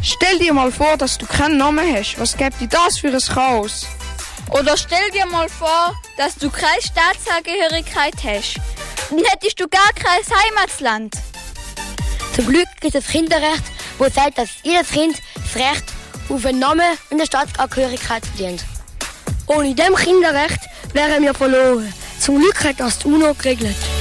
Stell dir mal vor, dass du keinen Namen hast. Was gibt dir das für ein Chaos? Oder stell dir mal vor, dass du keine Staatsangehörigkeit hast. Dann hättest du gar kein Heimatland. Zum Glück gibt es das Kinderrecht, das sagt, dass jedes Kind das Recht auf einen Namen und eine Staatsangehörigkeit verdient. Ohne dem Kinderrecht wären wir verloren. Zum Glück hat das die UNO geregelt.